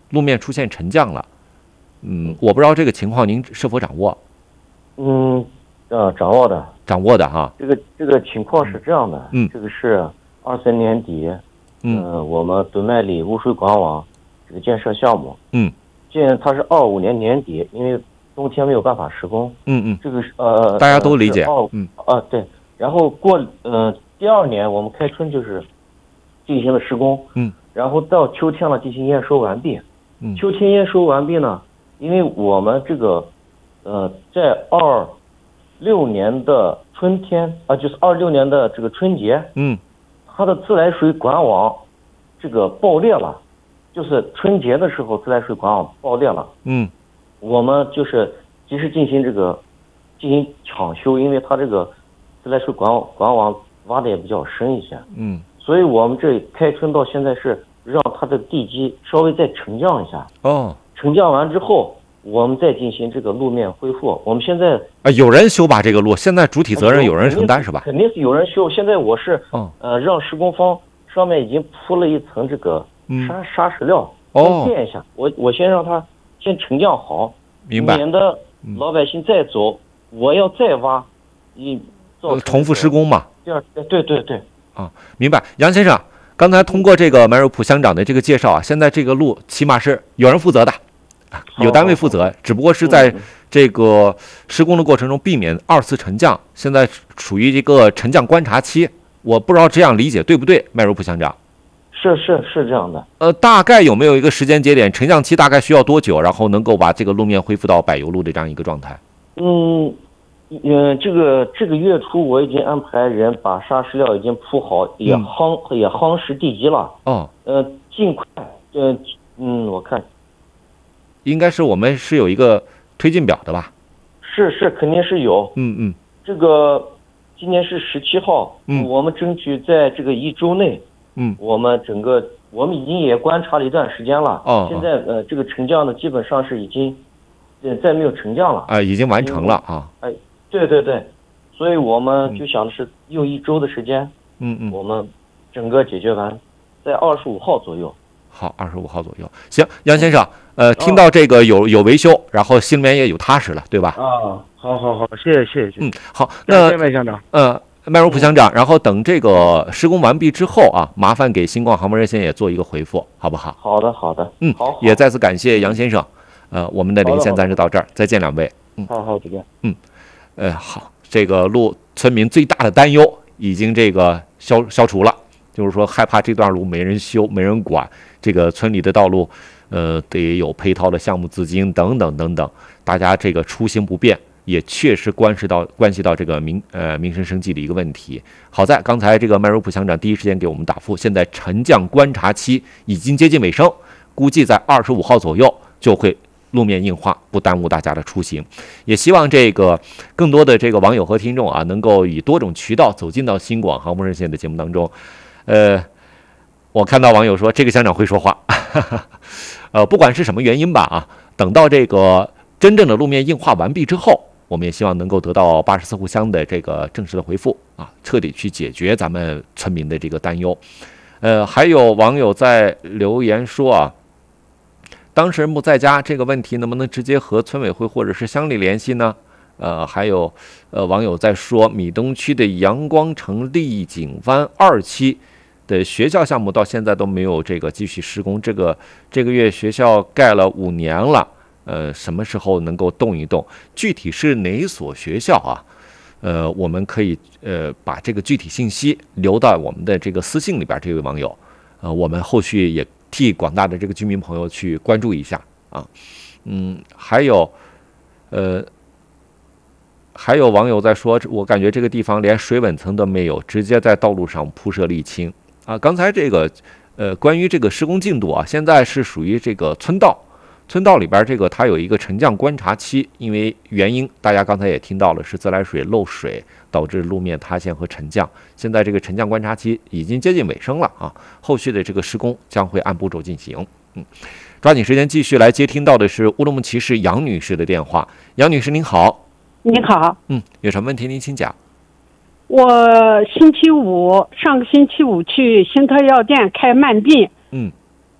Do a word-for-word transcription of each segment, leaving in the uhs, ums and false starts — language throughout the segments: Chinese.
路面出现沉降了。嗯，我不知道这个情况您是否掌握？ 嗯，呃，掌握的， 掌握的哈。 这个这个情况是这样的， 嗯， 这个是二三年底， 嗯、 呃，我们敦麦里污水管网这个建设项目， 嗯， 建它是二五年年底，因为冬天没有办法施工， 嗯嗯， 这个是呃， 大家都理解， 哦， 嗯啊对，然后过呃第二年我们开春就是进行了施工， 嗯， 然后到秋天了进行验收完毕， 嗯， 秋天验收完毕呢，因为我们这个呃在二六年的春天啊，就是二六年的这个春节， 嗯， 它的自来水管网这个爆裂了，就是春节的时候自来水管网爆裂了， 嗯， 我们就是及时进行这个进行抢修，因为它这个自来水管网管网挖的也比较深一些， 嗯， 所以我们这开春到现在是让它的地基稍微再沉降一下， 哦， 沉降完之后，我们再进行这个路面恢复。我们现在啊，有人修吧这个路，现在主体责任有人承担是吧？ 肯定是有人修。现在我是， 哦， 呃，让施工方上面已经铺了一层这个沙沙石料， 哦， 垫一下。我我先让它先沉降好， 明白， 免得老百姓再走，我要再挖，一重复施工嘛。 第二，对对对。 啊，明白，杨先生，刚才通过这个麦若普乡长的这个介绍啊，现在这个路起码是有人负责的，有单位负责，只不过是在这个施工的过程中避免二次沉降，现在处于一个沉降观察期。我不知道这样理解对不对，麦若普乡长？ 是是是这样的。 呃，大概有没有一个时间节点？沉降期大概需要多久，然后能够把这个路面恢复到柏油路的这样一个状态？ 嗯。嗯，这个这个月初我已经安排人把沙石料已经铺好，也夯、嗯、也夯实地基了。 哦， 呃，尽快，呃，嗯，我看， 应该是我们是有一个推进表的吧？ 是是，肯定是有。 嗯嗯。 这个今年是十七号， 嗯， 我们争取在这个一周内， 嗯， 我们整个我们已经也观察了一段时间了。 哦， 现在呃，这个沉降呢，基本上是已经，呃，再没有沉降了。 啊、呃，已经完成了啊。 哎。对对对，所以我们就想的是用一周的时间， 嗯嗯， 我们整个解决完，在二十五号左右。 好，二十五号左右。行，杨先生，呃，听到这个有有维修，然后心里面也有踏实了，对吧？ 啊，好好好，谢谢谢谢。 嗯，好，那麦乡长， 呃，麦若普乡长，然后等这个施工完毕之后啊，麻烦给星光航空热线也做一个回复，好不好？ 好的好的， 嗯， 好， 也再次感谢杨先生，呃，我们的连线暂时到这儿，再见两位。 嗯，好好再见。 嗯。呃，好，这个路村民最大的担忧已经这个消消除了，就是说害怕这段路没人修、没人管，这个村里的道路，呃，得有配套的项目资金等等等等，大家这个出行不便，也确实关系到关系到这个民呃民生生计的一个问题。好在刚才这个麦若普乡长第一时间给我们答复，现在沉降观察期已经接近尾声，估计在二十五号左右就会路面硬化，不耽误大家的出行。也希望这个更多的这个网友和听众啊，能够以多种渠道走进到新广航空热线的节目当中。呃，我看到网友说这个乡长会说话，哈哈，呃，不管是什么原因吧啊，等到这个真正的路面硬化完毕之后，我们也希望能够得到八十四户乡的这个正式的回复啊，彻底去解决咱们村民的这个担忧。呃，还有网友在留言说啊，当事人不在家，这个问题能不能直接和村委会或者是乡里联系呢？呃，还有呃网友在说，米东区的阳光城丽景湾二期的学校项目到现在都没有这个继续施工，这个这个月学校盖了五年了，呃，什么时候能够动一动？具体是哪所学校啊？呃，我们可以呃把这个具体信息留到我们的这个私信里边，这位网友，呃，我们后续也替广大的这个居民朋友去关注一下啊。嗯，还有呃。还有网友在说，我感觉这个地方连水稳层都没有，直接在道路上铺设沥青啊。刚才这个，呃，关于这个施工进度啊，现在是属于这个村道，村道里边这个它有一个沉降观察期，因为原因大家刚才也听到了，是自来水漏水导致路面塌陷和沉降。现在这个沉降观察期已经接近尾声了啊，后续的这个施工将会按步骤进行。嗯，抓紧时间继续来接听到的是乌鲁木齐市杨女士的电话。杨女士您好。 你好， 嗯，有什么问题您请讲。 我星期五上个星期五去新特药店开慢病， 嗯，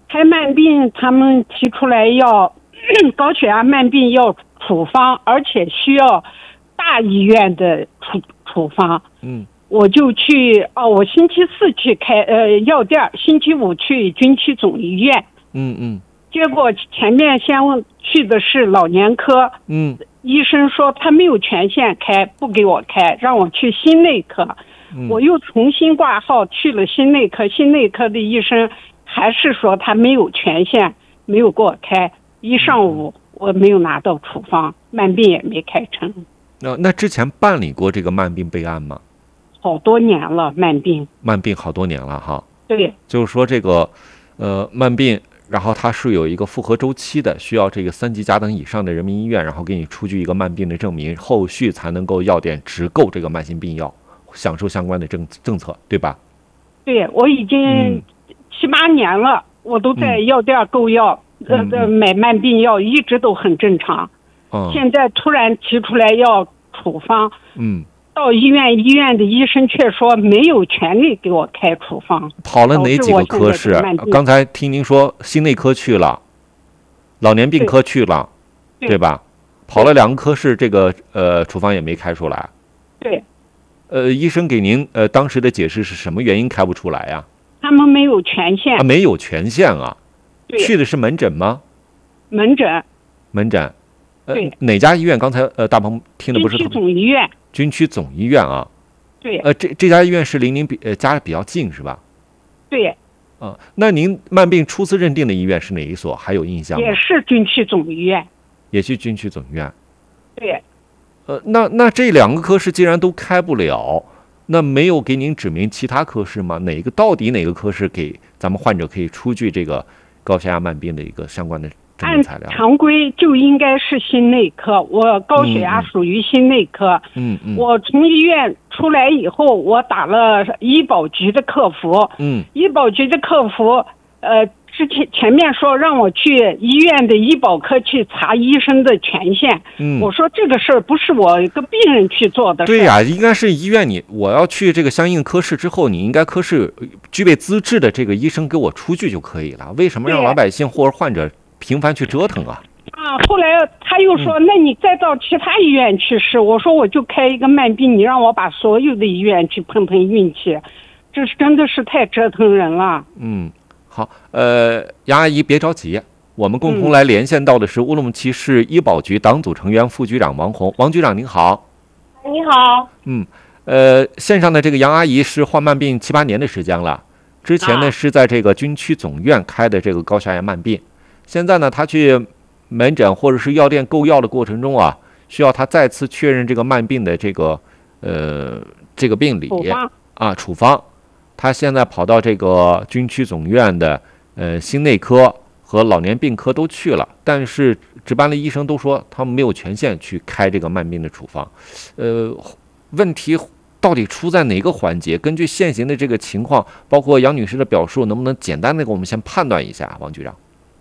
开慢病，他们提出来要高血压慢病要处方，而且需要大医院的处处方。 嗯， 我就去哦，我星期四去开呃药店，星期五去军区总医院。 嗯嗯。 结果前面先去的是老年科， 嗯， 医生说他没有权限开，不给我开，让我去心内科。 嗯、 我又重新挂号去了心内科，心内科的医生还是说他没有权限，没有给我开。一上午我没有拿到处方，慢病也没开成。 那、呃、那之前办理过这个慢病备案吗？ 好多年了，慢病。 慢病好多年了哈。 对。 就是说这个，呃，慢病。然后它是有一个复核周期的，需要这个三级甲等以上的人民医院，然后给你出具一个慢病的证明，后续才能够药店直购这个慢性病药，享受相关的政政策，对吧？ 对，我已经七八年了，嗯、我都在药店购药， 嗯、 呃，买慢病药，一直都很正常。 嗯。 现在突然提出来要处方， 嗯。 到医院，医院的医生却说没有权利给我开处方。 跑了哪几个科室？刚才听您说心内科去了，老年病科去了， 对, 对吧？跑了两个科室，这个呃处方也没开出来。 对。 呃，医生给您呃当时的解释是什么原因开不出来呀？ 他们没有权限。 啊，没有权限啊。 对。 去的是门诊吗？ 门诊。 门诊。呃、 对。 哪家医院？刚才呃大鹏听的不是。 军区总医院。 军区总医院啊， 对， 呃，这这家医院是离您比呃家比较近是吧？ 对， 啊，那您慢病初次认定的医院是哪一所？还有印象吗？ 也是军区总医院， 也是军区总医院。 对， 呃，那那这两个科室既然都开不了，那没有给您指明其他科室吗？哪个到底哪个科室给咱们患者可以出具这个高血压慢病的一个相关的？ 按常规就应该是心内科，我高血压属于心内科。 嗯嗯。 我从医院出来以后，我打了医保局的客服。 嗯。 医保局的客服，呃，之前前面说让我去医院的医保科去查医生的权限。 嗯。 我说这个事儿不是我一个病人去做的事。 对呀、啊，应该是医院你我要去这个相应科室之后，你应该科室具备资质的这个医生给我出具就可以了。为什么让老百姓或者患者频繁去折腾啊？ 啊！后来他又说：“嗯、那你再到其他医院去试。”我说：“我就开一个慢病，你让我把所有的医院去碰碰运气，这是真的是太折腾人了。” 嗯，好，呃，杨阿姨别着急，我们共同来连线到的是乌鲁木齐市医保局党组成员、副局长王红。王局长您好。 你好。 嗯，呃，线上的这个杨阿姨是患慢病七八年的时间了，之前呢、啊、是在这个军区总院开的这个高血压慢病。现在呢，他去门诊或者是药店购药的过程中啊，需要他再次确认这个慢病的这个呃这个病理啊处方。他现在跑到这个军区总院的呃心内科和老年病科都去了，但是值班的医生都说他们没有权限去开这个慢病的处方。呃，问题到底出在哪个环节？根据现行的这个情况，包括杨女士的表述，能不能简单的给我们先判断一下，王局长？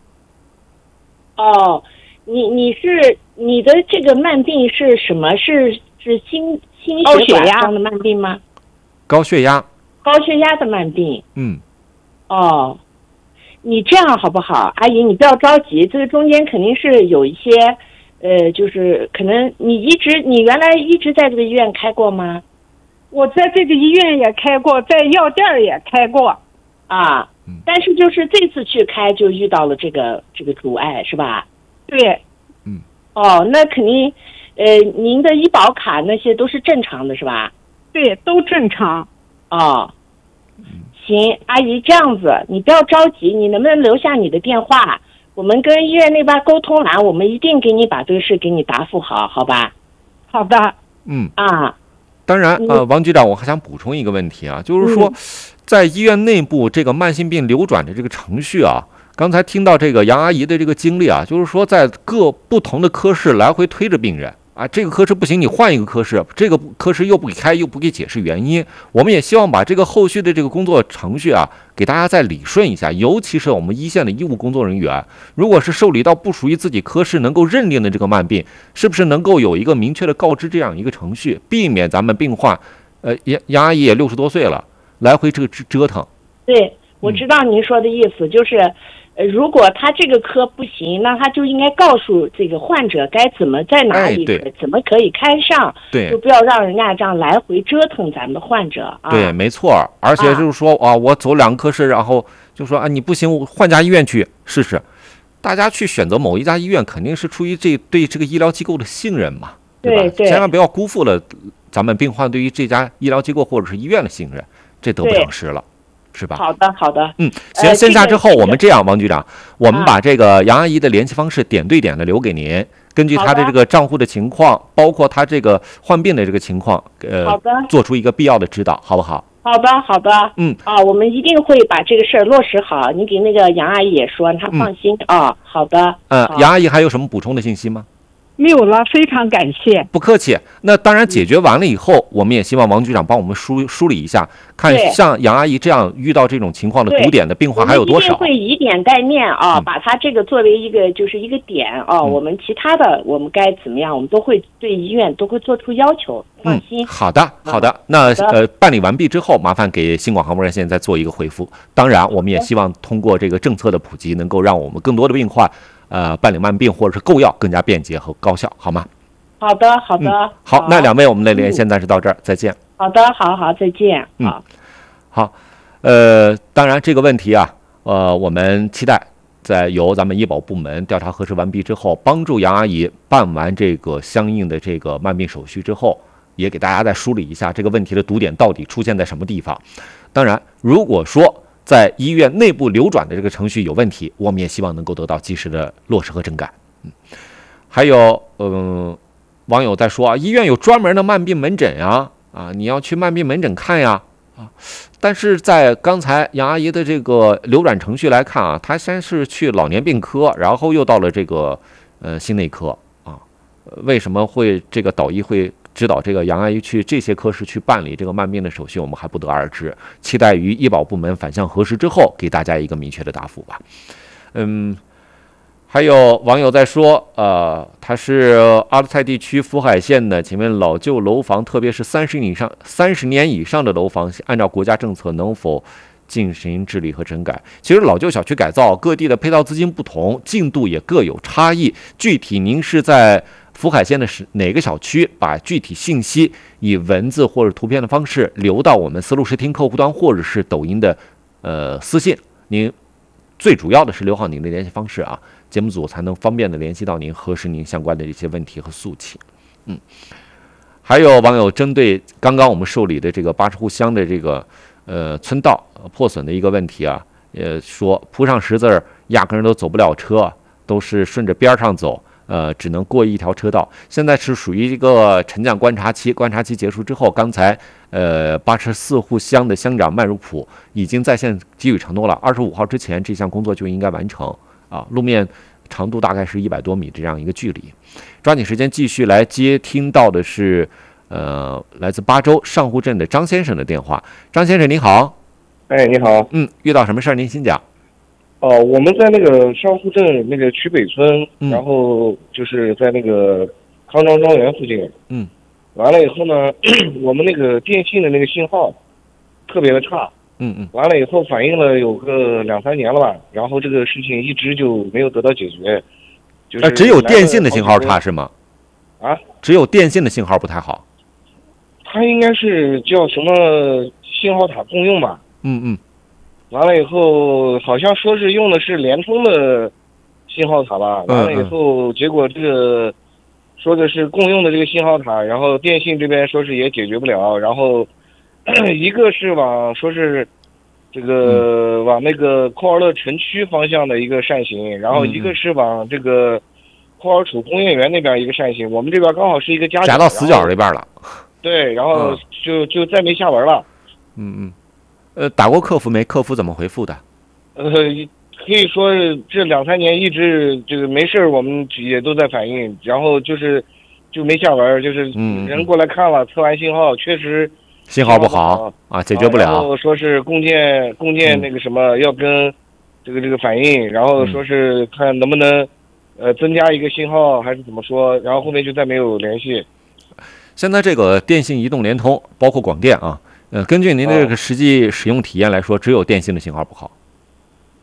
哦，你你是你的这个慢病是什么？是是心心血管上的慢病吗？ 高血压。 高血压的慢病。 嗯。 哦，你这样好不好，阿姨？你不要着急，这个中间肯定是有一些，呃，就是可能你一直你原来一直在这个医院开过吗？ 我在这个医院也开过，在药店也开过。 啊。但是就是这次去开就遇到了这个这个阻碍是吧？ 对， 嗯， 哦，那肯定，呃，您的医保卡那些都是正常的是吧？ 对，都正常。 哦，行，阿姨这样子，你不要着急，你能不能留下你的电话？我们跟医院那边沟通完，我们一定给你把这个事给你答复好，好吧？ 好的。 嗯啊， 当然，呃，王局长，我还想补充一个问题啊，就是说。嗯，在医院内部这个慢性病流转的这个程序啊，刚才听到这个杨阿姨的这个经历啊，就是说在各不同的科室来回推着病人啊，这个科室不行，你换一个科室，这个科室又不给开，又不给解释原因。我们也希望把这个后续的这个工作程序啊，给大家再理顺一下，尤其是我们一线的医务工作人员，如果是受理到不属于自己科室能够认定的这个慢病，是不是能够有一个明确的告知这样一个程序，避免咱们病患，呃，杨杨阿姨也六十多岁了。来回这个折折腾。 对，我知道您说的意思，嗯、就是呃，如果他这个科不行，那他就应该告诉这个患者该怎么在哪里、 哎、 怎么可以开上， 对， 就不要让人家这样来回折腾咱们的患者啊。 对，没错。而且就是说啊，我走两个科室，然后就说啊，你不行，我换家医院去试试。大家去选择某一家医院，肯定是出于这对这个医疗机构的信任嘛，对吧？ 对对， 千万不要辜负了咱们病患对于这家医疗机构或者是医院的信任，这得不偿失了。是吧？ 好的，好的。 嗯，行，线下之后我们这样，王局长，我们把这个杨阿姨的联系方式点对点的留给您，根据她的这个账户的情况，包括她这个患病的这个情况，呃， 好的， 做出一个必要的指导，好不好？ 好的，好的。 嗯， 啊，我们一定会把这个事儿落实好。你给那个杨阿姨也说，她放心啊、嗯。好的。 呃，杨阿姨还有什么补充的信息吗？ 没有了，非常感谢。 不客气。那当然，解决完了以后，我们也希望王局长帮我们梳梳理一下，看像杨阿姨这样遇到这种情况的堵点的病患还有多少。 我们一定会以点带面啊， 嗯、 把它这个作为一个就是一个点啊、嗯。我们其他的我们该怎么样，我们都会对医院都会做出要求，放心。 嗯、好的，好的。那呃，办理完毕之后，麻烦给新广航播热线再做一个回复。当然，我们也希望通过这个政策的普及，能够让我们更多的病患。呃，办理慢病或者是购药更加便捷和高效，好吗？ 好的，好的。 嗯、好, 好，那两位我们的连线暂时到这儿、嗯，再见。 好的，好好，再见。 嗯，好。呃，当然这个问题啊，呃，我们期待在由咱们医保部门调查核实完毕之后，帮助杨阿姨办完这个相应的这个慢病手续之后，也给大家再梳理一下这个问题的堵点到底出现在什么地方。当然，如果说在医院内部流转的这个程序有问题，我们也希望能够得到及时的落实和整改。嗯，还有，嗯、呃，网友在说啊，医院有专门的慢病门诊呀，啊，你要去慢病门诊看呀，啊，但是在刚才杨阿姨的这个流转程序来看啊，她先是去老年病科，然后又到了这个呃心内科啊，为什么会这个导医会指导这个杨阿姨去这些科室去办理这个慢病的手续，我们还不得而知。期待于医保部门反向核实之后，给大家一个明确的答复吧。嗯，还有网友在说，呃，他是阿勒泰地区福海县的，请问老旧楼房，特别是三十以上、三十年以上的楼房，按照国家政策能否进行治理和整改？其实老旧小区改造，各地的配套资金不同，进度也各有差异。具体您是在福海县的是哪个小区？把具体信息以文字或者图片的方式留到我们思路视听客户端或者是抖音的呃私信。您最主要的是留好您的联系方式啊，节目组才能方便的联系到您，核实您相关的一些问题和诉请。嗯，还有网友针对刚刚我们受理的这个八十户乡的这个呃村道破损的一个问题啊，呃说铺上石子压根儿都走不了车，都是顺着边上走。呃，只能过一条车道。现在是属于一个沉降观察期，观察期结束之后，刚才呃八十四户乡的乡长麦如普已经在线给予承诺了，二十五号之前这项工作就应该完成啊。路面长度大概是一百多米这样一个距离，抓紧时间继续来接听到的是呃来自巴州上户镇的张先生的电话。张先生您好。 哎，你好。 嗯，遇到什么事儿您先讲。 哦，我们在那个上户镇那个曲北村、嗯，然后就是在那个康庄庄园附近。 嗯， 完了以后呢，我们那个电信的那个信号特别的差。 嗯嗯。 完了以后反映了有个两三年了吧，然后这个事情一直就没有得到解决。就是、 呃、只有电信的信号差是吗？ 啊？ 只有电信的信号不太好。 它应该是叫什么信号塔共用吧？ 嗯嗯。 完了以后，好像说是用的是联通的信号塔吧。完了以后，结果这个说的是共用的这个信号塔，然后电信这边说是也解决不了。然后一个是往说是这个往那个库尔勒城区方向的一个扇形，然后一个是往这个库尔楚工业园那边一个扇形。我们这边刚好是一个夹角， 夹到死角这边了。 对，然后就就再没下文了。 嗯嗯。呃，打过客服没？客服怎么回复的？ 呃，可以说这两三年一直这个没事，我们也都在反映，然后就是就没下文，就是人过来看了，测完信号确实信号不好啊，解决不了。 然后说是共建共建那个什么、嗯、要跟这个这个反映，然后说是看能不能呃增加一个信号还是怎么说，然后后面就再没有联系。 现在这个电信、移动、联通，包括广电啊。呃，根据您的这个实际使用体验来说，只有电信的信号不好。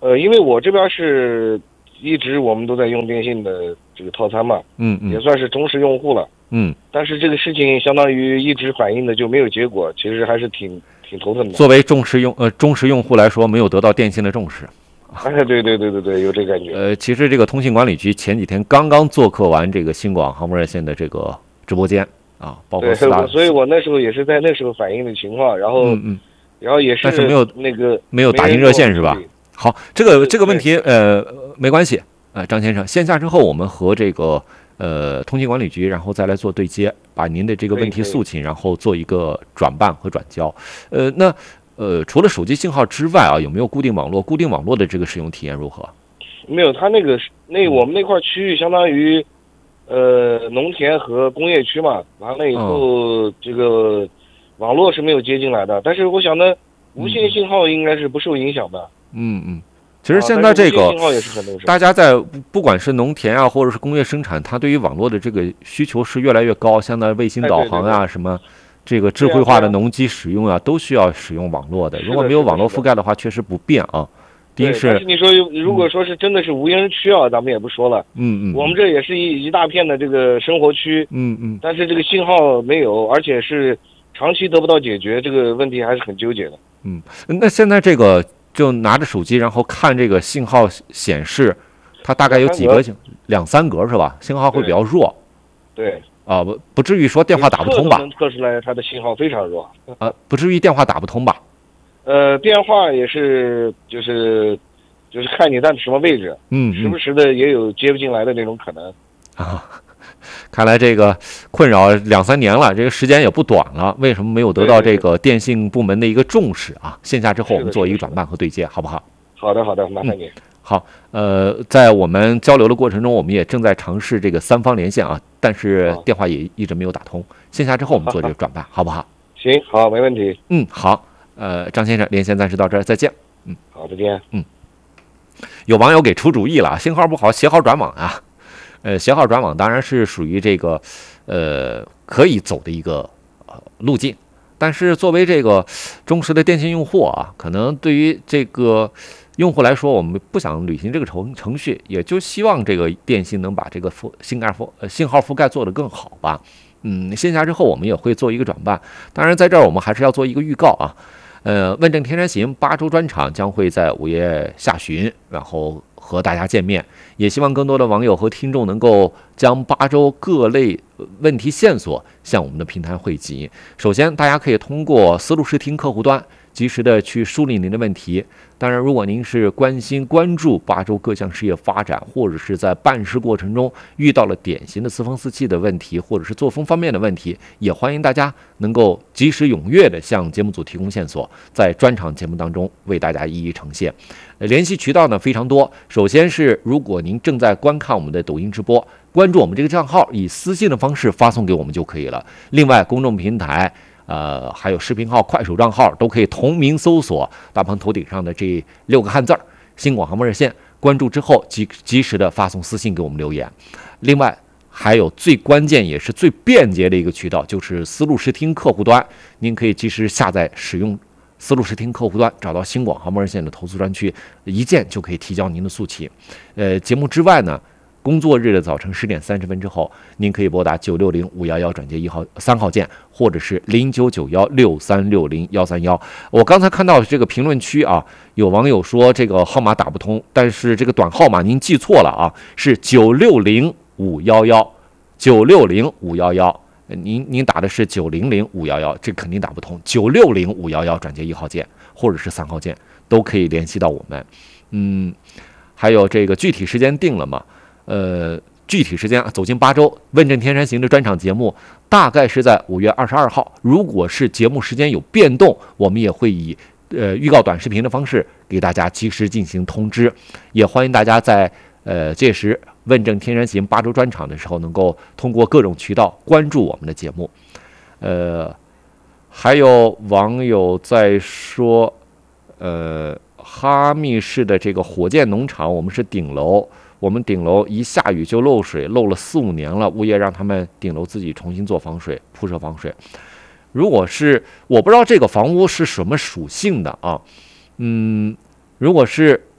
呃，因为我这边是一直我们都在用电信的这个套餐嘛， 嗯嗯， 也算是忠实用户了。 嗯， 但是这个事情相当于一直反映的就没有结果，其实还是挺挺头疼的。 作为忠实用呃忠实用户来说，没有得到电信的重视。 哎，对对对对对，有这感觉。 呃，其实这个通信管理局前几天刚刚做客完这个新广航空热线的这个直播间啊，包括四大， 所以我那时候也是在那时候反映的情况，然后嗯嗯， 然后也是但是没有那个没有打进热线是吧？好，这个这个问题呃没关系，呃，张先生，线下之后我们和这个呃通信管理局，然后再来做对接，把您的这个问题诉请，然后做一个转办和转交。呃，那呃除了手机信号之外啊，有没有固定网络？固定网络的这个使用体验如何？ 没有，它那个那我们那块区域相当于呃农田和工业区嘛，完了以后、嗯、这个网络是没有接进来的，但是我想呢，无线信号应该是不受影响的。 嗯嗯。其实现在这个、 啊、 大家在不管是农田啊，或者是工业生产，它对于网络的这个需求是越来越高。像那卫星导航啊， 哎、对对对什么这个智慧化的农机使用啊，都需要使用网络的。如果没有网络覆盖的话，确实不便啊。第一是， 但是你说如果说是真的是无人区啊，咱们也不说了。 嗯嗯。 我们这也是一一大片的这个生活区。 嗯嗯。 但是这个信号没有，而且是长期得不到解决，这个问题还是很纠结的。 嗯，那现在这个。就拿着手机，然后看这个信号显示，它大概有几个两三格是吧？信号会比较弱。 对。 啊，不不至于说电话打不通吧？ 能测出来它的信号非常弱。 啊，不至于电话打不通吧？ 呃，电话也是，就是就是看你在什么位置， 嗯， 时不时的也有接不进来的那种可能。 啊。看来这个困扰两三年了，这个时间也不短了。为什么没有得到这个电信部门的一个重视啊？线下之后我们做一个转办和对接，好不好？ 好的，好的，麻烦你。 嗯、好，呃，在我们交流的过程中，我们也正在尝试这个三方连线啊，但是电话也一直没有打通。线下之后我们做这个转办，好不好？ 行，好，没问题。 嗯，好，呃，张先生，连线暂时到这儿，再见。嗯， 好，再见。 嗯，有网友给出主意了，信号不好，携号转网啊。呃，携号转网当然是属于这个，呃，可以走的一个呃路径，但是作为这个忠实的电信用户啊，可能对于这个用户来说，我们不想履行这个程程序，也就希望这个电信能把这个覆信盖覆呃信号覆盖做得更好吧。嗯，线下之后我们也会做一个转办，当然在这儿我们还是要做一个预告啊。呃，问政天山行八周专场将会在五月下旬，然后和大家见面，也希望更多的网友和听众能够将八周各类问题线索向我们的平台汇集。首先，大家可以通过思路视听客户端及时的去梳理您的问题。当然，如果您是关心关注八周各项事业发展，或者是在办事过程中遇到了典型的四风四气的问题，或者是作风方面的问题，也欢迎大家能够及时踊跃的向节目组提供线索，在专场节目当中为大家一一呈现。呃、联系渠道呢非常多，首先是如果您正在观看我们的抖音直播，关注我们这个账号，以私信的方式发送给我们就可以了。另外，公众平台呃，还有视频号、快手账号都可以同名搜索大鹏头顶上的这六个汉字儿“新广航空热线”，关注之后及及时的发送私信给我们留言。另外，还有最关键也是最便捷的一个渠道，就是思路视听客户端，您可以及时下载使用思路视听客户端，找到新广航空热线的投诉专区，一键就可以提交您的诉请。呃，节目之外呢，工作日的早晨十点三十分之后，您可以拨打九六零五幺幺转接一号三号键，或者是零九九幺六三六零幺三幺。我刚才看到这个评论区啊，有网友说这个号码打不通，但是这个短号码您记错了啊，是九六零五幺幺，九六零五幺幺。您您打的是九零零五幺幺，这肯定打不通。九六零五幺幺转接一号键或者是三号键都可以联系到我们。嗯，还有这个具体时间定了吗？呃，具体时间啊，走进八周问政天山行的专场节目大概是在五月二十二号。如果是节目时间有变动，我们也会以呃预告短视频的方式给大家及时进行通知。也欢迎大家在呃届时问政天山行八周专场的时候，能够通过各种渠道关注我们的节目。呃，还有网友在说，呃，哈密市的这个火箭农场，我们是顶楼。我们顶楼一下雨就漏水，漏了四五年了，物业让他们顶楼自己重新做防水，铺设防水。如果是我不知道这个房屋是什么属性的啊，嗯，如果是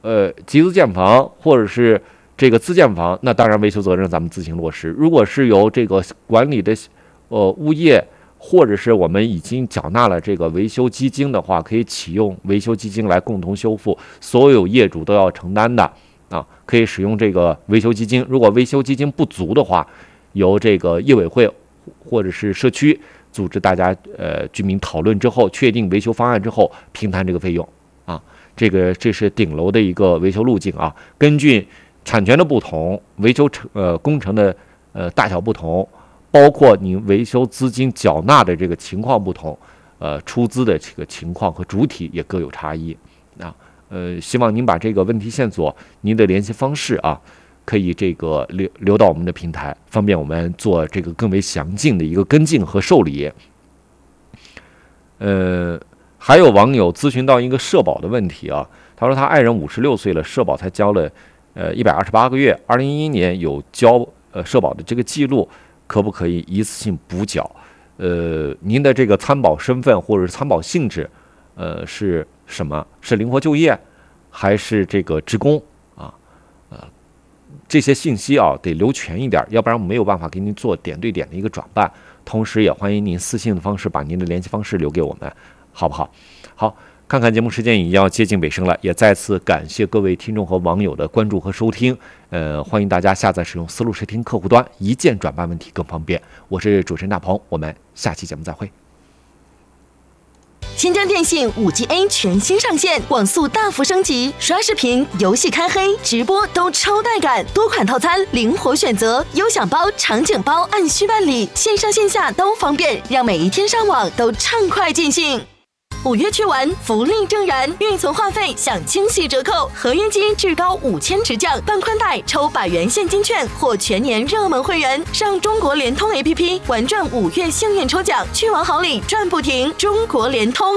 呃集资建房或者是这个自建房，那当然维修责任咱们自行落实。如果是由这个管理的呃物业或者是我们已经缴纳了这个维修基金的话，可以启用维修基金来共同修复，所有业主都要承担的啊，可以使用这个维修基金。如果维修基金不足的话，由这个业委会或者是社区组织大家呃居民讨论之后，确定维修方案之后平摊这个费用啊。这个这是顶楼的一个维修路径啊，根据产权的不同，维修成呃工程的呃大小不同，包括您维修资金缴纳的这个情况不同，呃，出资的这个情况和主体也各有差异啊。呃，希望您把这个问题线索、您的联系方式啊，可以这个留留到我们的平台，方便我们做这个更为详尽的一个跟进和受理。呃，还有网友咨询到一个社保的问题啊，他说他爱人五十六岁了，社保才交了呃一百二十八个月，二零一一年有交呃社保的这个记录。可不可以一次性补缴？呃，您的这个参保身份或者是参保性质，呃，是什么？是灵活就业，还是这个职工啊？呃，这些信息啊得留全一点，要不然没有办法给您做点对点的一个转办。同时，也欢迎您私信的方式把您的联系方式留给我们，好不好？好。看看节目时间已经要接近尾声了，也再次感谢各位听众和网友的关注和收听。呃，欢迎大家下载使用思路视听客户端，一键转办问题更方便。我是主持人大鹏，我们下期节目再会。 新疆电信 五 G A 全新上线，网速大幅升级，刷视频、游戏开黑、直播都超带感，多款套餐灵活选择，优享包、场景包按需办理，线上线下都方便，让每一天上网都畅快尽兴。五月去玩，福利正燃，运存话费享惊喜折扣，合约机至高五千直降，办宽带抽百元现金券或全年热门会员，上中国联通 A P P 玩转五月幸运抽奖，去玩好礼赚不停。中国联通。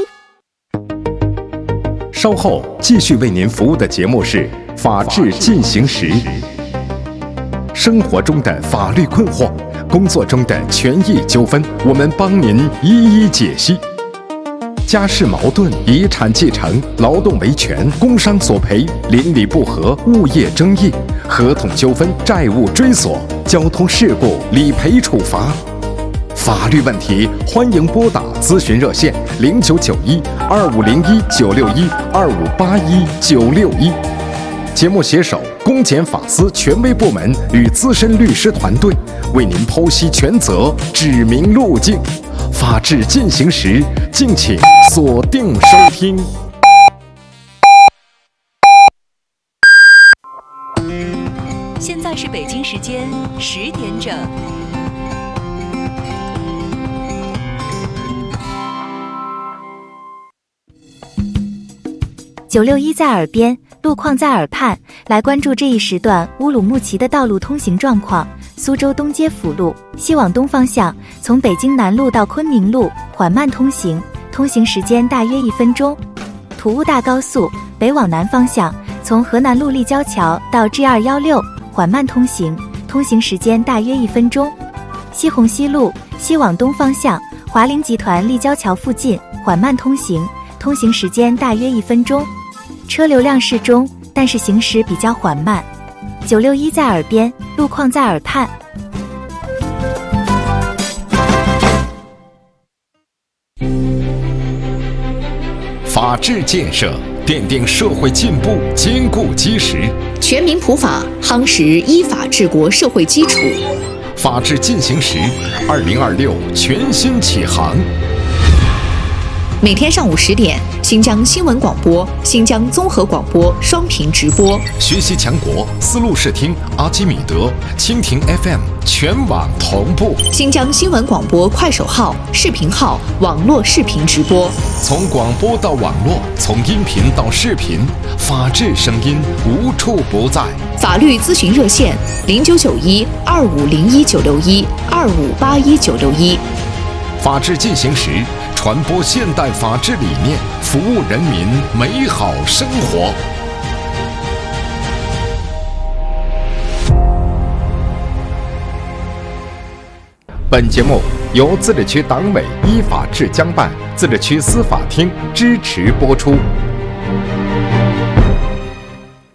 稍后继续为您服务的节目是《法治进行时》，生活中的法律困惑，工作中的权益纠纷，我们帮您一一解析。家事矛盾、遗产继承、劳动维权、工伤索赔、邻里不和、物业争议、合同纠纷、债务追索、交通事故理赔处罚。法律问题，欢迎拨打咨询热线零九九一二五零一九六一二五八一九六一。节目携手公检法司权威部门与资深律师团队，为您剖析权责，指明路径。法治进行时，敬请锁定收听。 现在是北京时间十点整。 九六一在耳边，路况在耳畔，来关注这一时段乌鲁木齐的道路通行状况。苏州东街辅路西往东方向，从北京南路到昆明路缓慢通行，通行时间大约一分钟。土乌大高速北往南方向，从河南路立交桥到 G 二一六缓慢通行，通行时间大约一分钟。西红西路西往东方向，华菱集团立交桥附近缓慢通行，通行时间大约一分钟。车流量适中，但是行驶比较缓慢。九六一在耳边，路况在耳畔。 法治建设奠定社会进步坚固基石， 全民普法夯实依法治国社会基础。 法治进行时，二零二六全新启航。 每天上午十点，新疆新闻广播、新疆综合广播双频直播。 学习强国，思路视听、阿基米德、蜻蜓 F M 全网同步。 新疆新闻广播快手号、视频号网络视频直播。 从广播到网络，从音频到视频，法治声音无处不在。 法律咨询热线零九九一二五零一九六一二五八一九六一。 法治进行时，传播现代法治理念，服务人民美好生活。本节目由自治区党委依法治疆办、自治区司法厅支持播出。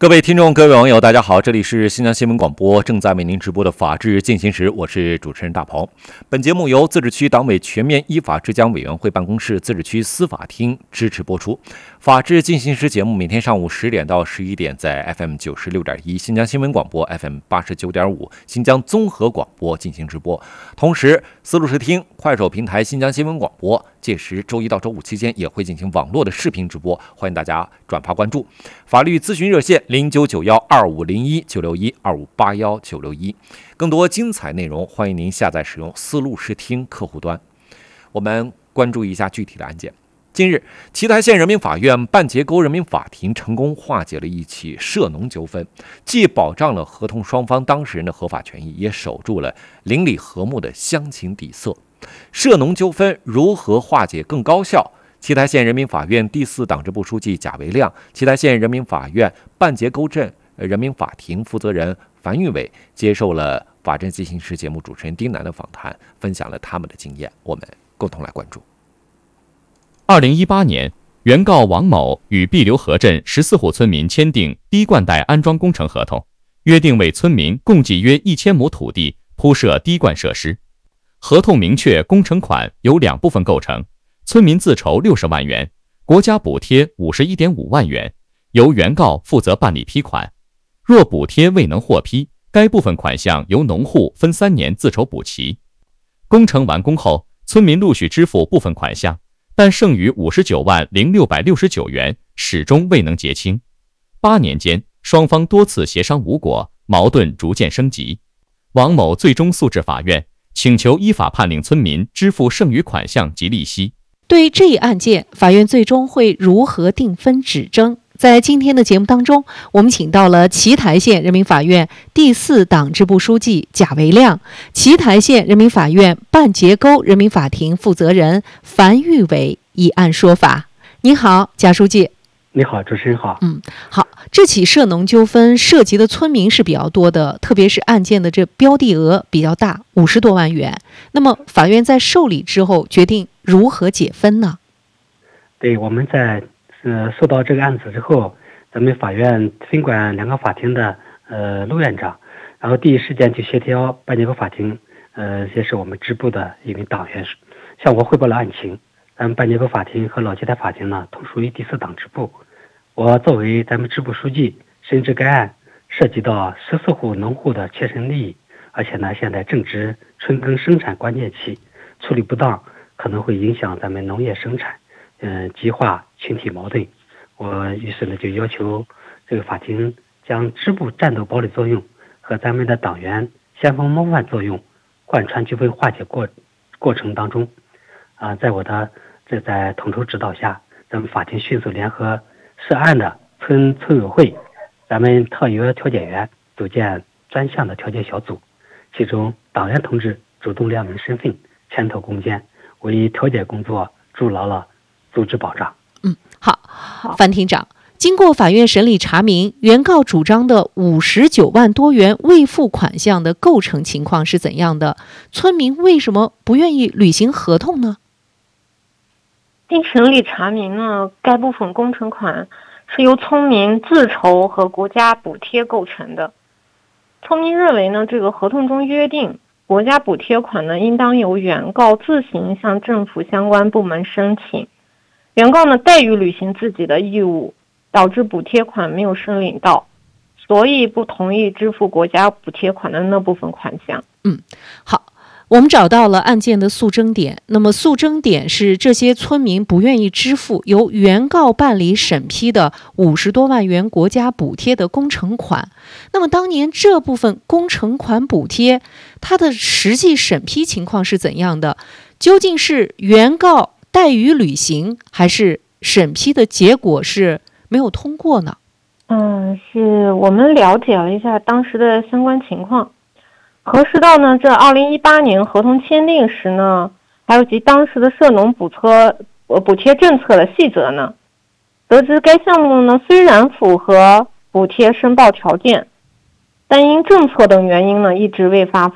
各位听众，各位网友，大家好，这里是新疆新闻广播正在为您直播的法治进行时，我是主持人大鹏。本节目由自治区党委全面依法治疆委员会办公室自治区司法厅支持播出。法治进行时节目每天上午十点到十一点在 F M 九十六点一新疆新闻广播 F M 八十九点五新疆综合广播进行直播，同时思路视听快手平台新疆新闻广播届时周一到周五期间也会进行网络的视频直播，欢迎大家转发关注。法律咨询热线零九九幺二五零一九六一二五八幺九六一，更多精彩内容欢迎您下载使用思路视听客户端。我们关注一下具体的案件。近日，奇台县人民法院半截沟人民法庭成功化解了一起涉农纠纷，既保障了合同双方当事人的合法权益，也守住了邻里和睦的乡情底色。涉农纠纷如何化解更高效？奇台县人民法院第四党支部书记贾维亮、奇台县人民法院半截沟镇人民法庭负责人樊玉伟接受了法治进行时节目主持人丁楠的访谈，分享了他们的经验，我们共同来关注。 二零一八年，原告王某与碧流河镇十四户村民签订滴灌带安装工程合同，约定为村民共计约一千亩土地铺设滴灌设施。合同明确工程款由两部分构成，村民自筹六十万元，国家补贴五十一点五万元，由原告负责办理批款。若补贴未能获批，该部分款项由农户分三年自筹补齐。工程完工后，村民陆续支付部分款项，但剩余五十九万零六百六十九元始终未能结清。八年间，双方多次协商无果，矛盾逐渐升级。王某最终诉至法院，请求依法判令村民支付剩余款项及利息。 对于这一案件，法院最终会如何定分指争？在今天的节目当中，我们请到了奇台县人民法院第四党支部书记贾维亮、奇台县人民法院半截沟人民法庭负责人樊玉伟一案说法。您好，贾书记。 你好，主持人好。 嗯，好。这起涉农纠纷涉及的村民是比较多的，特别是案件的这标的额比较大，五十多万元。那么法院在受理之后，决定如何解分呢？ 对，我们在呃收到这个案子之后，咱们法院分管两个法庭的呃陆院长，然后第一时间就协调半截沟法庭，呃也是我们支部的一名党员，向我汇报了案情。咱们半截沟法庭和老奇台法庭呢，同属于第四党支部。我作为咱们支部书记，深知该案涉及到十四户农户的切身利益，而且呢，现在正值春耕生产关键期，处理不当可能会影响咱们农业生产，嗯、呃，激化群体矛盾。我于是呢，就要求这个法庭将支部战斗堡垒作用和咱们的党员先锋模范作用贯穿纠纷化解过过程当中。啊、呃，在我的这在统筹指导下，咱们法庭迅速联合涉案的村村委会、咱们特约调解员组建专项的调解小组，其中党员同志主动亮明身份，牵头攻坚，为调解工作筑牢了组织保障。 嗯，好，樊庭长，经过法院审理查明，原告主张的五十九万多元未付款项的构成情况是怎样的？村民为什么不愿意履行合同呢？ 经审理查明呢，该部分工程款是由村民自筹和国家补贴构成的。村民认为呢，这个合同中约定，国家补贴款呢应当由原告自行向政府相关部门申请。原告呢怠于履行自己的义务，导致补贴款没有申领到，所以不同意支付国家补贴款的那部分款项。 嗯，好。我们找到了案件的诉争点，那么诉争点是这些村民不愿意支付由原告办理审批的五十多万元国家补贴的工程款。那么当年这部分工程款补贴，它的实际审批情况是怎样的？究竟是原告怠于履行，还是审批的结果是没有通过呢？ 嗯，是我们了解了一下当时的相关情况。核实到呢，这二零一八年合同签订时呢，还有及当时的涉农补贴呃补贴政策的细则呢，得知该项目呢虽然符合补贴申报条件，但因政策等原因呢一直未发放。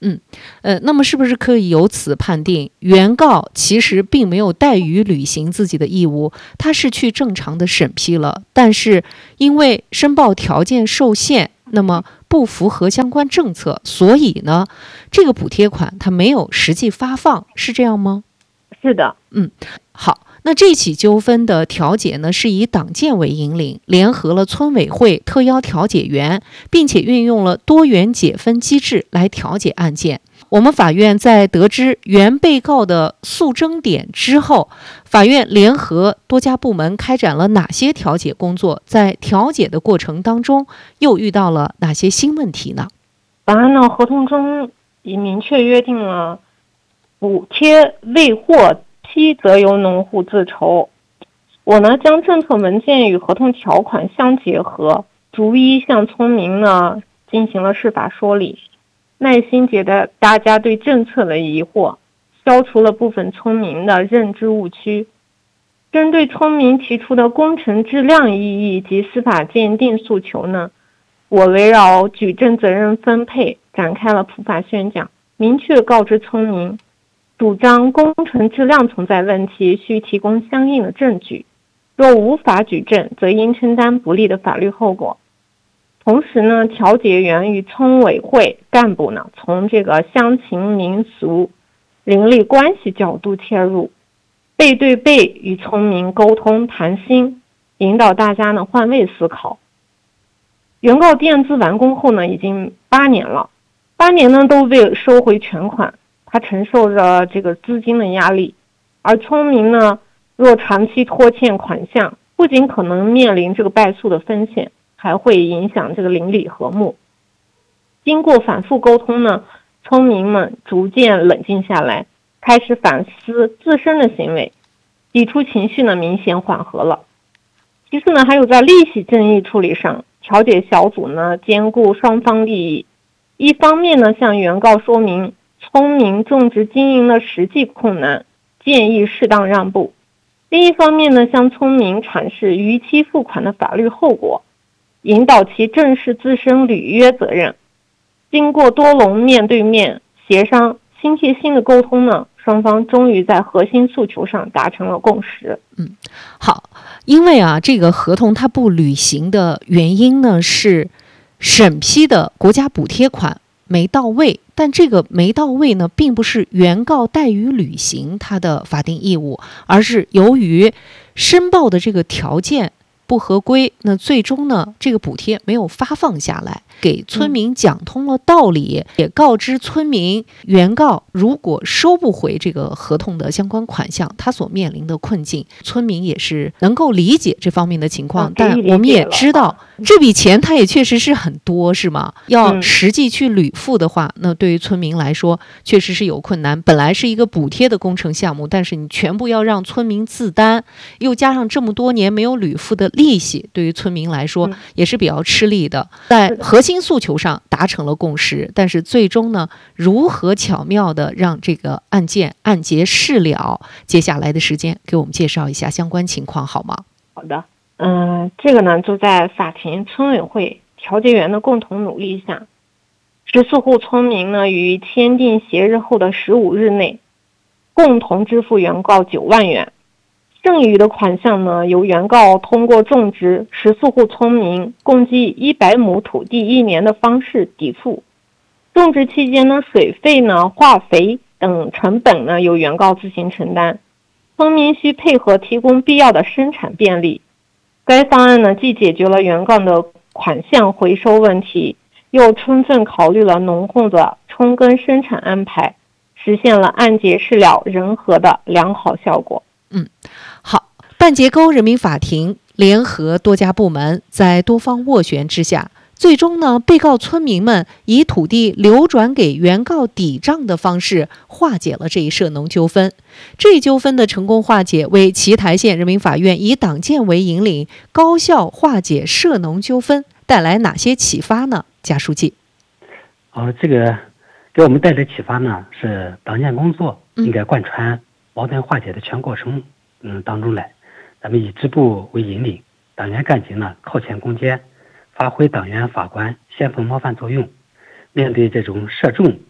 嗯，呃，那么是不是可以由此判定，原告其实并没有怠于履行自己的义务，他是去正常的审批了，但是因为申报条件受限，那么不符合相关政策，所以呢，这个补贴款它没有实际发放，是这样吗？ 是的。 嗯，好。那这起纠纷的调解呢，是以党建为引领，联合了村委会、特邀调解员，并且运用了多元解分机制来调解案件。我们法院在得知原被告的诉争点之后，法院联合多家部门开展了哪些调解工作？在调解的过程当中，又遇到了哪些新问题呢？ 本案呢，合同中已明确约定了补贴未获批则由农户自筹。我呢将政策文件与合同条款相结合，逐一向村民呢进行了释法说理，耐心解答大家对政策的疑惑，消除了部分村民的认知误区。针对村民提出的工程质量异议及司法鉴定诉求呢，我围绕举证责任分配展开了普法宣讲，明确告知村民，主张工程质量存在问题，需提供相应的证据，若无法举证，则应承担不利的法律后果。同时呢，调解员与村委会干部呢，从这个乡情民俗、邻里关系角度切入，背对背与村民沟通谈心，引导大家呢换位思考。原告垫资完工后呢，已经八年了，八年呢都未收回全款，他承受着这个资金的压力，而村民呢，若长期拖欠款项，不仅可能面临这个败诉的风险，还会影响这个邻里和睦。经过反复沟通呢，村民们逐渐冷静下来，开始反思自身的行为，抵触情绪呢明显缓和了。其次呢，还有在利息争议处理上，调解小组呢兼顾双方利益，一方面呢向原告说明村民种植经营的实际困难，建议适当让步；另一方面呢，向村民阐释逾期付款的法律后果，引导其正视自身履约责任。经过多轮面对面协商、心贴心的沟通呢，双方终于在核心诉求上达成了共识。 嗯，好，因为啊，这个合同它不履行的原因呢，是审批的国家补贴款没到位，但这个没到位呢，并不是原告怠于履行他的法定义务，而是由于申报的这个条件不合规，那最终呢，这个补贴没有发放下来，给村民讲通了道理，嗯、也告知村民，原告如果收不回这个合同的相关款项，他所面临的困境，村民也是能够理解这方面的情况。嗯、但我们也知道，这笔钱它也确实是很多，是吗？要实际去履付的话，嗯、那对于村民来说确实是有困难。本来是一个补贴的工程项目，但是你全部要让村民自担，又加上这么多年没有履付的利息，对于村民来说也是比较吃力的。在核心诉求上达成了共识，但是最终呢，如何巧妙的让这个案件案结事了？接下来的时间给我们介绍一下相关情况好吗？ 好的，嗯，这个呢就在法庭、村委会、调解员的共同努力下，十四户村民呢于签订协议后的十五日内，共同支付原告九万元。剩余的款项呢，由原告通过种植十四户村民共计一百亩土地一年的方式抵付。种植期间呢，水费呢、化肥等成本呢由原告自行承担，村民需配合提供必要的生产便利。该方案呢，既解决了原告的款项回收问题，又充分考虑了农户的春耕生产安排，实现了案结事了、人和的良好效果。 嗯，好，半截沟人民法庭联合多家部门，在多方斡旋之下，最终呢，被告村民们以土地流转给原告抵账的方式化解了这一涉农纠纷。这一纠纷的成功化解，为奇台县人民法院以党建为引领，高效化解涉农纠纷带来哪些启发呢？贾书记。 哦，这个给我们带来启发呢，是党建工作应该贯穿矛盾化解的全过程嗯当中来，咱们以支部为引领，党员干警呢靠前攻坚，发挥党员法官先锋模范作用。面对这种涉众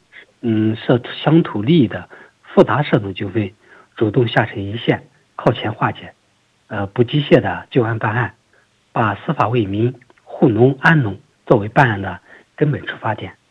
嗯涉乡土利益的复杂涉农纠纷，主动下沉一线，靠前化解，呃不机械的就案办案，把司法为民、护农安农作为办案的根本出发点。